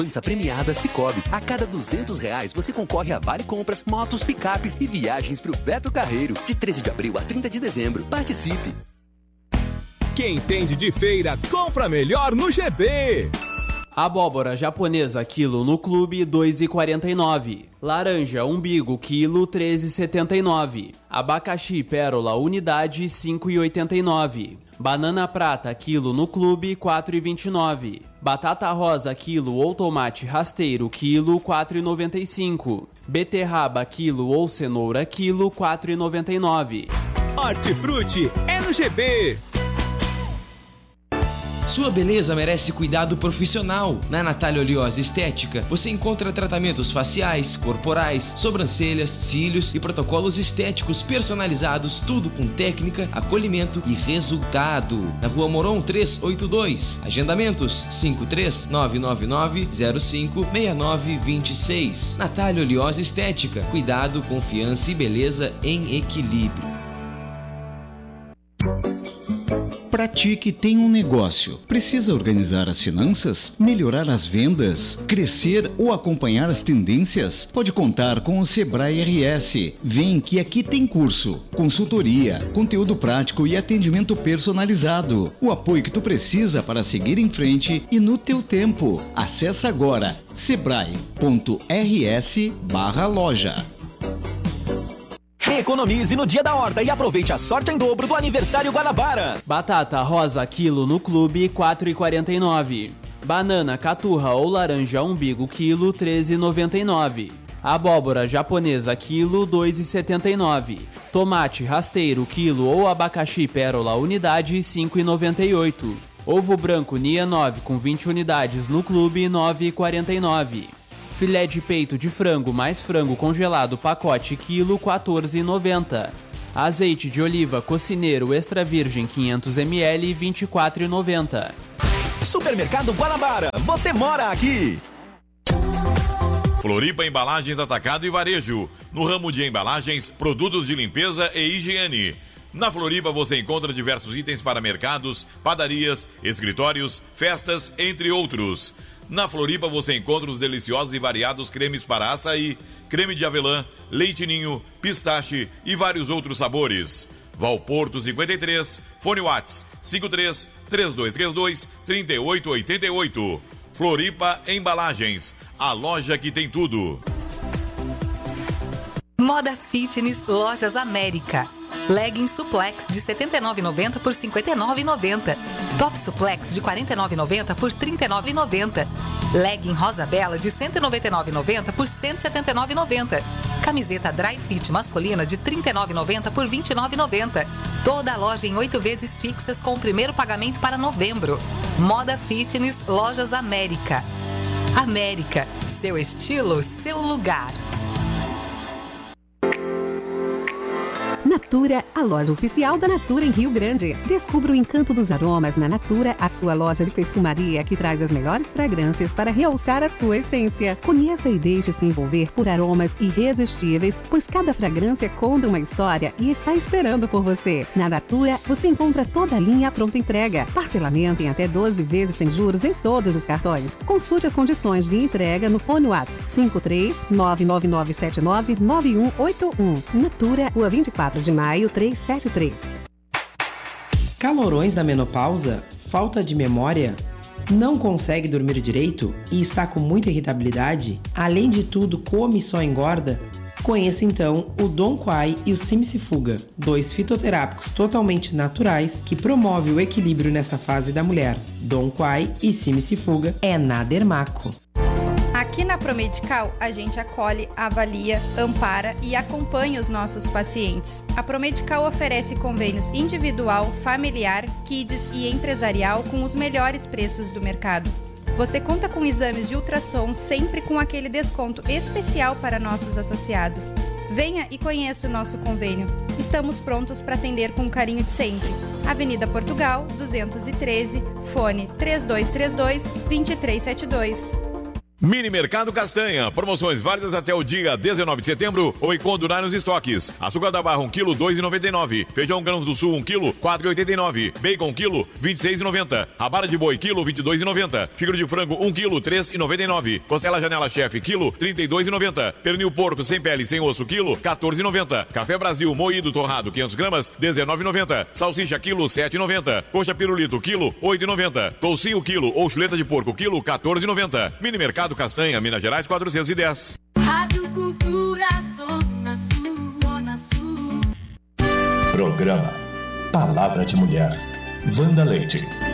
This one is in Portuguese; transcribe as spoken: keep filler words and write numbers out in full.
Premiada Cicobi. A cada duzentos reais você concorre a vale compras, motos, picapes e viagens pro Beto Carreiro. De treze de abril a trinta de dezembro. Participe! Quem entende de feira, compra melhor no G B. Abóbora japonesa quilo no clube dois reais e quarenta e nove centavos. Laranja umbigo quilo treze reais e setenta e nove centavos. Abacaxi pérola unidade cinco reais e oitenta e nove centavos. Banana prata quilo no clube quatro reais e vinte e nove centavos. Batata rosa quilo ou tomate rasteiro quilo quatro reais e noventa e cinco centavos. Beterraba quilo ou cenoura quilo quatro reais e noventa e nove centavos. Hortifruti é no G B. Sua beleza merece cuidado profissional. Na Natália Oleosa Estética, você encontra tratamentos faciais, corporais, sobrancelhas, cílios e protocolos estéticos personalizados, tudo com técnica, acolhimento e resultado. Na Rua Moron trezentos e oitenta e dois. Agendamentos cinco três nove nove nove zero cinco seis nove dois seis. Natália Oleosa Estética. Cuidado, confiança e beleza em equilíbrio. Pratique tem um negócio. Precisa organizar as finanças? Melhorar as vendas? Crescer ou acompanhar as tendências? Pode contar com o Sebrae R S. Vem que aqui tem curso, consultoria, conteúdo prático e atendimento personalizado. O apoio que tu precisa para seguir em frente e no teu tempo. Acesse agora sebrae ponto r s barra loja. Economize no Dia da Horta e aproveite a sorte em dobro do aniversário Guanabara. Batata rosa quilo no clube quatro reais e quarenta e nove centavos. Banana caturra ou laranja umbigo quilo treze reais e noventa e nove centavos. Abóbora japonesa quilo dois reais e setenta e nove centavos. Tomate rasteiro quilo ou abacaxi pérola unidade cinco reais e noventa e oito centavos. Ovo branco Nia nove com vinte unidades no clube nove reais e quarenta e nove centavos. Filé de peito de frango mais frango congelado pacote quilo quatorze reais e noventa centavos. Azeite de oliva cocineiro extra virgem quinhentos mililitros vinte e quatro reais e noventa centavos. Supermercado Guanabara, você mora aqui. Floripa Embalagens Atacado e Varejo. No ramo de embalagens, produtos de limpeza e higiene. Na Floripa você encontra diversos itens para mercados, padarias, escritórios, festas, entre outros. Na Floripa você encontra os deliciosos e variados cremes para açaí, creme de avelã, leite ninho, pistache e vários outros sabores. Valporto cinquenta e três, fone Whats cinco três três dois três dois três oito oito oito. Floripa Embalagens, a loja que tem tudo. Moda Fitness Lojas América. Legging suplex de setenta e nove reais e noventa centavos por cinquenta e nove reais e noventa centavos. Top suplex de quarenta e nove reais e noventa centavos por trinta e nove reais e noventa centavos. Legging rosa bela de cento e noventa e nove reais e noventa centavos por cento e setenta e nove reais e noventa centavos. Camiseta dry fit masculina de trinta e nove reais e noventa centavos por vinte e nove reais e noventa centavos. Toda a loja em oito vezes fixas com o primeiro pagamento para novembro. Moda Fitness Lojas América. América, seu estilo, seu lugar. Natura, a loja oficial da Natura em Rio Grande. Descubra o encanto dos aromas na Natura, a sua loja de perfumaria que traz as melhores fragrâncias para realçar a sua essência. Conheça e deixe-se envolver por aromas irresistíveis, pois cada fragrância conta uma história e está esperando por você. Na Natura, você encontra toda a linha à pronta entrega. Parcelamento em até doze vezes sem juros em todos os cartões. Consulte as condições de entrega no fone Whats cinco três nove nove nove sete nove nove um oito um. Natura, Rua vinte e quatro de maio, trezentos e setenta e três. Calorões da menopausa? Falta de memória? Não consegue dormir direito e está com muita irritabilidade? Além de tudo, come e só engorda? Conheça então o Dom Quai e o Simicifuga, dois fitoterápicos totalmente naturais que promovem o equilíbrio nesta fase da mulher. Dom Quai e Simicifuga é na Dermaco. Aqui na Promedical, a gente acolhe, avalia, ampara e acompanha os nossos pacientes. A Promedical oferece convênios individual, familiar, kids e empresarial com os melhores preços do mercado. Você conta com exames de ultrassom sempre com aquele desconto especial para nossos associados. Venha e conheça o nosso convênio. Estamos prontos para atender com o carinho de sempre. Avenida Portugal, duzentos e treze, fone três dois três dois, dois três sete dois. Mini Mercado Castanha, promoções válidas até o dia dezenove de setembro ou enquanto durar nos estoques. Açúcar da barra um quilo, dois reais e noventa e nove centavos. Feijão Grãos do Sul um quilo, quatro reais e oitenta e nove centavos. Bacon quilo, vinte e seis reais e noventa centavos. Rabada de boi quilo, vinte e dois reais e noventa centavos. Fígado de frango um quilo, três reais e noventa e nove centavos. Costela Janela Chef quilo, trinta e dois reais e noventa centavos. Pernil porco sem pele e sem osso quilo, quatorze reais e noventa centavos. Café Brasil moído torrado quinhentas gramas, dezenove reais e noventa centavos. Salsicha quilo, sete reais e noventa centavos. Coxa pirulito quilo, oito reais e noventa centavos. Toucinho quilo ou chuleta de porco quilo, quatorze reais e noventa centavos. Mini Mercado Castanha, Minas Gerais quatrocentos e dez. Rádio Cultura Zona Sul, Zona Sul. Programa Palavra de Mulher. Wanda Leite.